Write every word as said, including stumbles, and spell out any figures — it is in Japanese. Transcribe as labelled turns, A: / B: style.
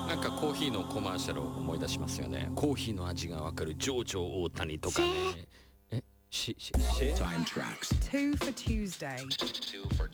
A: なんかコーヒーのコマーシャルを思い出しますよね。コーヒーの味がわかる上場大谷とかね。え、し、し、し
B: Time tracks.
C: Two for Tuesday.